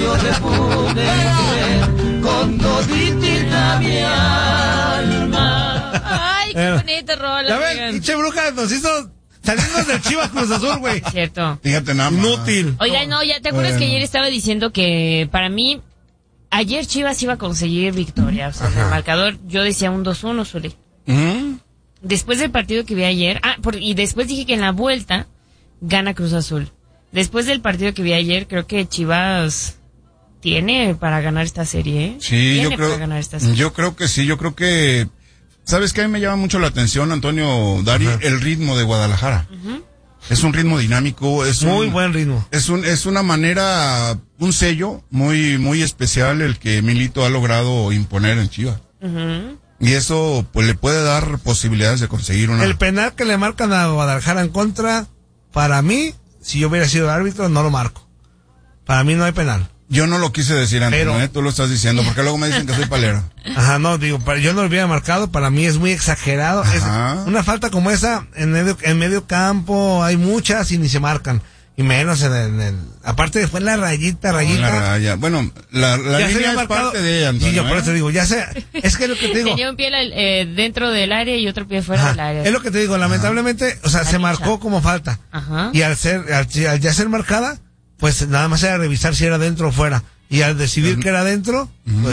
yo te pude querer con toditita mi alma. Ay, qué bonito rol. Ya ven, pinche bruja nos hizo salimos del Chivas Cruz Azul, güey. Cierto. Fíjate nada más. Inútil. Oiga, no, ya te acuerdas que ayer estaba diciendo que para mí ayer Chivas iba a conseguir victoria. O sea, en el marcador yo decía un 2-1, Zuli. Después del partido que vi ayer, y después dije que en la vuelta gana Cruz Azul. Después del partido que vi ayer, creo que Chivas tiene para ganar esta serie, ¿eh? Sí, yo creo que sí, yo creo que... ¿Sabes qué? A mí me llama mucho la atención, Antonio, Dari, el ritmo de Guadalajara. Es un ritmo dinámico, muy buen ritmo. Es una manera, un sello muy, muy especial el que Milito ha logrado imponer en Chivas. Y eso, pues, le puede dar posibilidades de conseguir una... El penal que le marcan a Guadalajara en contra, para mí, si yo hubiera sido árbitro, no lo marco. Para mí no hay penal. Yo no lo quise decir antes, ¿no? Tú lo estás diciendo, porque luego me dicen que soy palero. Ajá, no, digo, yo no lo hubiera marcado, para mí es muy exagerado. Es una falta como esa, en medio campo, hay muchas y ni se marcan. Y menos en el aparte después la rayita. La raya. Bueno, la línea es parte de ella, Antonio. Sí, yo por eso te digo, ya sé, es que es lo que te digo. Tenía un pie dentro del área y otro pie fuera del área. Es lo que te digo, lamentablemente, o sea, se marcó como falta. Y al ya ser marcada, pues nada más era revisar si era dentro o fuera. Y al decidir que era dentro,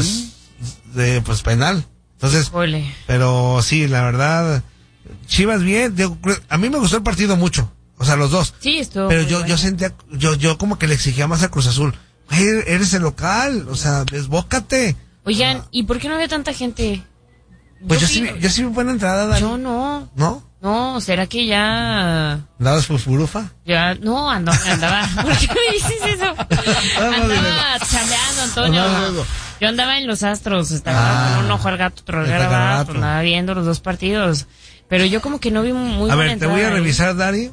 pues penal. Entonces, pero sí, la verdad, Chivas bien, a mí me gustó el partido mucho. O sea, los dos. Sí, estuvo. Pero yo sentía, yo como que le exigía más a Cruz Azul. Eres el local, o sea, desbócate. Oigan, ¿y por qué no había tanta gente? Pues yo sí vi buena entrada, Dani. Yo no. ¿No? No, ¿será que ya... ¿Andabas fosfurufa? Ya, no, andaba. ¿Por qué me dices eso? Andaba chambeando, Antonio. Yo andaba en los Astros, estaba con un ojo al gato, otro al garabato, andaba viendo los dos partidos. Pero yo como que no vi muy buena entrada. A ver, te voy a revisar, Dari.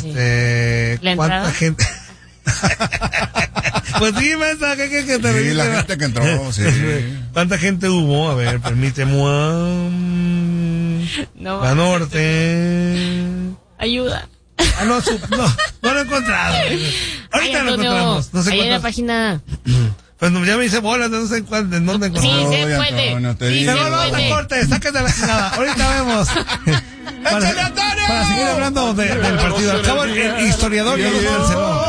¿Cuánta gente? Pues sí, mensa, que te revise. Sí, la gente que entró, sí. ¿Cuánta gente hubo? A ver, permíteme. No. La Norte. Ayuda. No lo he encontrado. Ahorita lo encontramos. No sé ahí en la página. Pues ya me hice bolas, no sé en dónde encontré. Sí, se puede. No cortes, sáquense la chingada. Ahorita vemos. Para seguir hablando del partido. Al cabo, el historiador ya nos canceló.